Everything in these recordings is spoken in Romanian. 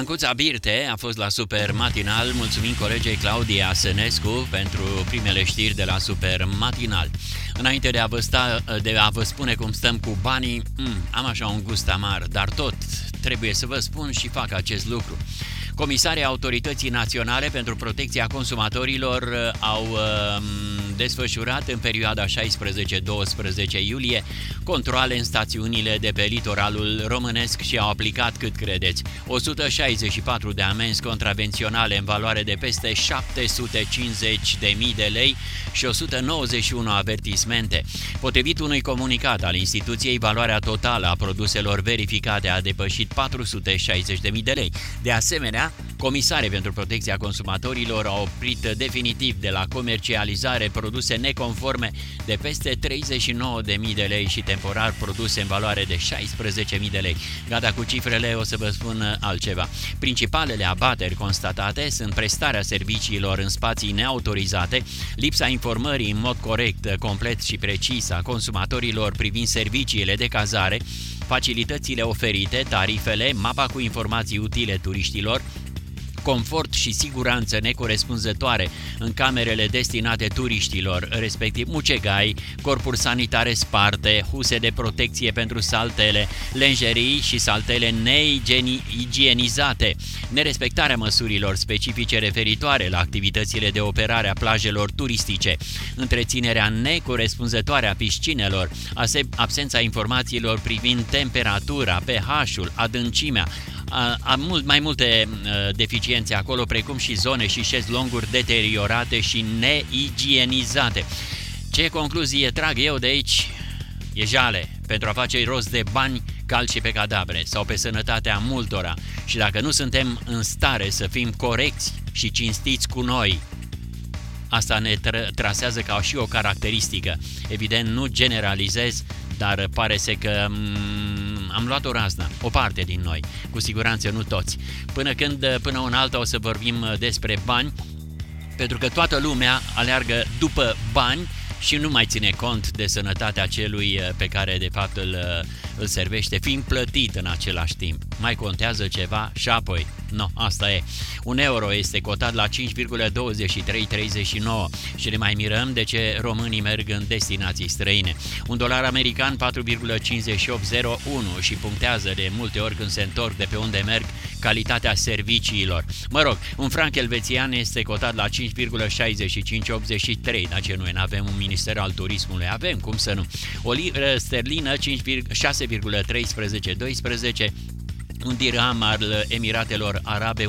Ancuța Birte a fost la Super Matinal. Mulțumim colegei Claudia Sănescu pentru primele știri de la Super Matinal. Înainte de a vă spune cum stăm cu banii, am așa un gust amar, dar tot trebuie să vă spun și fac acest lucru. Comisarii Autorității Naționale pentru Protecția Consumatorilor au desfășurat în perioada 16-12 iulie controale în stațiunile de pe litoralul românesc și au aplicat, cât credeți, 164 de amenzi contravenționale în valoare de peste 750.000 de lei și 191 avertismente. Potrivit unui comunicat al instituției, valoarea totală a produselor verificate a depășit 460.000 de lei. De asemenea, comisarii pentru protecția consumatorilor au oprit definitiv de la comercializare produse neconforme de peste 39.000 de lei și temporar produse în valoare de 16.000 de lei. Gata cu cifrele, o să vă spun altceva. Principalele abateri constatate sunt prestarea serviciilor în spații neautorizate, lipsa informării în mod corect, complet și precis a consumatorilor privind serviciile de cazare, facilitățile oferite, tarifele, mapa cu informații utile turiștilor, confort și siguranță necorespunzătoare în camerele destinate turiștilor, respectiv mucegai, corpuri sanitare sparte, huse de protecție pentru saltele, lenjerii și saltele neigienizate, nerespectarea măsurilor specifice referitoare la activitățile de operare a plajelor turistice, întreținerea necorespunzătoare a piscinelor, absența informațiilor privind temperatura, pH-ul, adâncimea, mai multe deficiențe acolo, precum și zone și șezlonguri deteriorate și neigienizate. Ce concluzie trag eu de aici? E jale pentru a face rost de bani calci pe cadavre sau pe sănătatea multora. Și dacă nu suntem în stare să fim corecți și cinstiți cu noi, asta ne trasează ca și o caracteristică. Evident, nu generalizez, dar pare să că am luat o razna, o parte din noi, cu siguranță nu toți. Până una alta o să vorbim despre bani, pentru că toată lumea aleargă după bani și nu mai ține cont de sănătatea celui pe care de fapt îl servește, fiind plătit în același timp. Mai contează ceva și apoi, asta e. Un euro este cotat la 5,2339 și ne mai mirăm de ce românii merg în destinații străine. Un dolar american 4,5801 și punctează de multe ori când se întorc de pe unde merg calitatea serviciilor. Mă rog, un franc elvețian este cotat la 5,6583, dar ce noi n-avem un minister al turismului? Avem, cum să nu? O liră sterlină 6,1312, un dirham al Emiratelor Arabe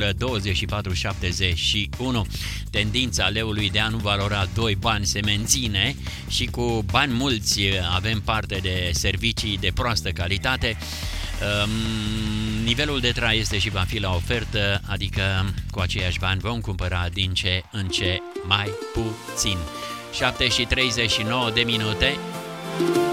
1,2471. Tendința leului de a nu valora 2 bani se menține și cu bani mulți avem parte de servicii de proastă calitate. Nivelul de trai este și va fi la ofertă, adică cu aceiași bani vom cumpăra din ce în ce mai puțin. 7:39 de minute.